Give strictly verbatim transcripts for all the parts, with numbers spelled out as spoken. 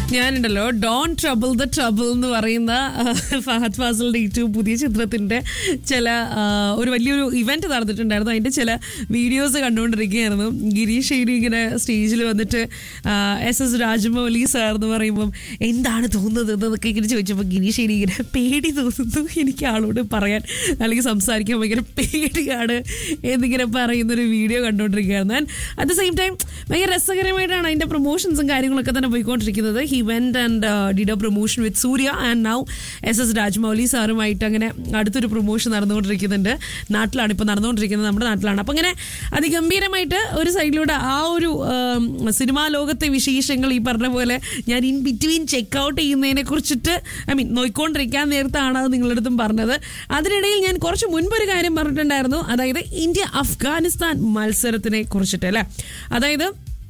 ഞാനുണ്ടല്ലോ Don trouble the trouble എന്ന് പറയുന്ന ഫഹദ് ഫാസിലിന്റെ ഏറ്റവും പുതിയ ചിത്രത്തിന്റെ ചില ഒരു വലിയൊരു ഇവന്റ് നടന്നിട്ടുണ്ടായിരുന്നു. അതിന്റെ ചില വീഡിയോസ് കണ്ടുകൊണ്ടിരിക്കുകയായിരുന്നു. ഗിരീഷ് ഷെയ്ഡി ഇങ്ങനെ സ്റ്റേജിൽ വന്നിട്ട് എസ് എസ് രാജമൗലി സാർ എന്ന് പറയുമ്പം എന്താണ് തോന്നുന്നത് എന്നൊക്കെ ഇങ്ങനെ ചോദിച്ചപ്പോൾ ഗിരീഷ് ഷെയ്ഡി ഇങ്ങനെ പേടി തോന്നുന്നു, എനിക്ക് ആളോട് പറയാൻ അല്ലെങ്കിൽ സംസാരിക്കാൻ ഭയങ്കര പേടിയാണ് എന്നിങ്ങനെ പറയുന്നൊരു video കണ്ടുകൊണ്ടിരിക്കുകയായിരുന്നു. And at the same time ഭയങ്കര രസകരമായിട്ടാണ് അതിന്റെ പ്രൊമോഷൻസും കാര്യങ്ങളൊക്കെ തന്നെ പോയിക്കൊണ്ടിരിക്കുന്നത്. He went and did A promotion with Surya and now S S Rajamouli സാറുമായിട്ട് അങ്ങനെ അടുത്തൊരു പ്രൊമോഷൻ നടന്നുകൊണ്ടിരിക്കുന്നുണ്ട്. നാട്ടിലാണ് ഇപ്പോൾ നടന്നുകൊണ്ടിരിക്കുന്നത്, നമ്മുടെ നാട്ടിലാണ്. അപ്പം അങ്ങനെ അതിഗംഭീരമായിട്ട് ഒരു സൈഡിലൂടെ ആ ഒരു സിനിമാ ലോകത്തെ വിശേഷങ്ങൾ ഈ പറഞ്ഞ പോലെ ഞാൻ ഇൻ ബിറ്റ്വീൻ ചെക്ക് ഔട്ട് ചെയ്യുന്നതിനെ കുറിച്ചിട്ട് ഐ മീൻ നോയിക്കൊണ്ടിരിക്കാൻ നേരത്താണ് അത് നിങ്ങളുടെ അടുത്തും പറഞ്ഞത്. അതിനിടയിൽ ഞാൻ കുറച്ച് മുൻപൊരു കാര്യം പറഞ്ഞിട്ടുണ്ടായിരുന്നു, അതായത് ഇന്ത്യ അഫ്ഗാനിസ്ഥാൻ മത്സരത്തിനെ കുറിച്ചിട്ട് അല്ലേ. അതായത്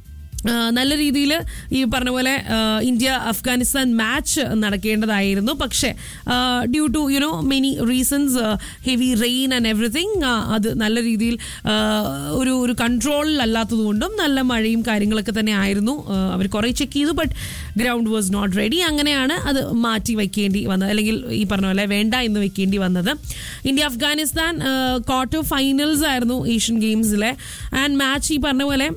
നല്ല രീതിയിൽ ഈ പറഞ്ഞ പോലെ ഇന്ത്യ അഫ്ഗാനിസ്ഥാൻ മാച്ച് നടക്കേണ്ടതായിരുന്നു. പക്ഷേ due to you know many reasons, heavy rain and everything, അത് നല്ല രീതിയിൽ ഒരു ഒരു കൺട്രോളിലല്ലാത്തത് കൊണ്ടും നല്ല മഴയും കാര്യങ്ങളൊക്കെ തന്നെ ആയിരുന്നു. അവർ കുറേ ചെക്ക് ചെയ്തു, but ground was not ready. അങ്ങനെയാണ് അത് മാറ്റി വയ്ക്കേണ്ടി വന്നത്, അല്ലെങ്കിൽ ഈ പറഞ്ഞ പോലെ വേണ്ട എന്ന് വെക്കേണ്ടി വന്നത്. ഇന്ത്യ അഫ്ഗാനിസ്ഥാൻ ക്വാർട്ടർ ഫൈനൽസ് ആയിരുന്നു ഏഷ്യൻ ഗെയിംസിലെ. ആൻഡ് മാച്ച് ഈ പറഞ്ഞ പോലെ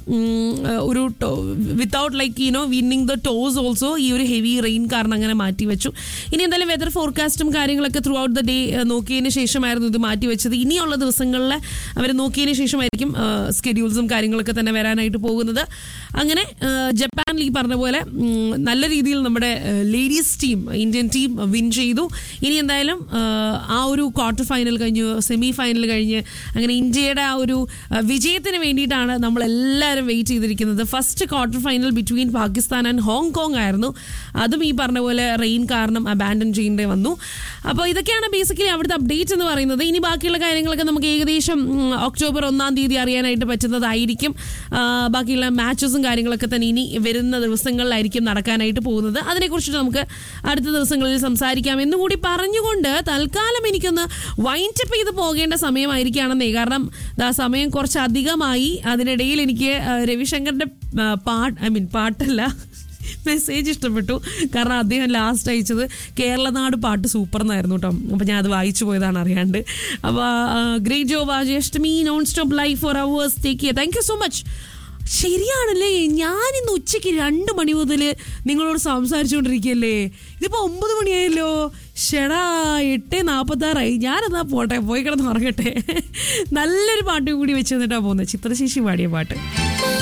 ഒരു without like you know winning the toss also ഈ ഒരു ഹെവി റെയിൻ കാരണം അങ്ങനെ മാറ്റി വെച്ചു. ഇനി എന്തായാലും വെതർ ഫോർകാസ്റ്റും കാര്യങ്ങളൊക്കെ ത്രൂ ഔട്ട് ദ ഡേ നോക്കിയതിന് ശേഷമായിരുന്നു ഇത് മാറ്റി വെച്ചത്. ഇനിയുള്ള ദിവസങ്ങളിൽ അവർ നോക്കിയതിന് ശേഷമായിരിക്കും സ്കെഡ്യൂൾസും കാര്യങ്ങളൊക്കെ തന്നെ വരാനായിട്ട് പോകുന്നത്. അങ്ങനെ ജപ്പാനിൽ ഈ പറഞ്ഞ പോലെ നല്ല രീതിയിൽ നമ്മുടെ ladies team, Indian team win ചെയ്തു. ഇനി എന്തായാലും ആ ഒരു ക്വാർട്ടർ ഫൈനൽ കഴിഞ്ഞു, സെമി ഫൈനൽ കഴിഞ്ഞ് അങ്ങനെ ഇന്ത്യയുടെ ആ ഒരു വിജയത്തിന് വേണ്ടിയിട്ടാണ് നമ്മളെല്ലാവരും വെയിറ്റ് ചെയ്തിരിക്കുന്നത്. First quarter final between Pakistan and Hong Kong ആയിരുന്നു. അതും ഈ പറഞ്ഞ പോലെ റെയിൻ കാരണം അബാൻഡൻ ചെയ്യേണ്ടി വന്നു. അപ്പോൾ ഇതൊക്കെയാണ് ബേസിക്കലി അവിടുത്തെ അപ്ഡേറ്റ് എന്ന് പറയുന്നത്. ഇനി ബാക്കിയുള്ള കാര്യങ്ങളൊക്കെ നമുക്ക് ഏകദേശം ഒക്ടോബർ ഒന്നാം തീയതി അറിയാനായിട്ട് പറ്റുന്നതായിരിക്കും. ബാക്കിയുള്ള മാച്ചസും കാര്യങ്ങളൊക്കെ തന്നെ ഇനി വരുന്ന ദിവസങ്ങളിലായിരിക്കും നടക്കാനായിട്ട് പോകുന്നത്. അതിനെക്കുറിച്ചിട്ട് നമുക്ക് അടുത്ത ദിവസങ്ങളിൽ സംസാരിക്കാം എന്നുകൂടി പറഞ്ഞുകൊണ്ട് തൽക്കാലം എനിക്കൊന്ന് വൈൻഡ് അപ്പ് ചെയ്ത് പോകേണ്ട സമയമായിരിക്കുകയാണെന്നേ. കാരണം ആ സമയം കുറച്ച് അധികമായി. അതിനിടയിൽ എനിക്ക് രവിശങ്കറിന്റെ പാട്ട് ഐ മീൻ പാട്ടല്ല മെസ്സേജ് ഇഷ്ടപ്പെട്ടു. കാരണം അദ്ദേഹം ലാസ്റ്റ് അയച്ചത് കേരളനാട് പാട്ട് സൂപ്പർ എന്നായിരുന്നു കേട്ടോ. അപ്പം ഞാൻ അത് വായിച്ചു പോയതാണ് അറിയാണ്ട്. അപ്പോൾ great job Ashtami non stop life for hours take care. Thank you so much. ശരിയാണല്ലേ, ഞാനിന്ന് ഉച്ചയ്ക്ക് രണ്ട് മണി മുതൽ നിങ്ങളോട് സംസാരിച്ചുകൊണ്ടിരിക്കുകയല്ലേ. ഇതിപ്പോൾ ഒമ്പത് മണിയായല്ലോ. ഷെടാ എട്ട് നാൽപ്പത്താറായി. ഞാനെന്നാ പോട്ടെ, പോയി കിടന്ന് ഉറങ്ങട്ടെ. നല്ലൊരു പാട്ടും കൂടി വെച്ച് തന്നിട്ടാണ് പോകുന്നത്, ചിത്രശേഷി പാടിയ പാട്ട്.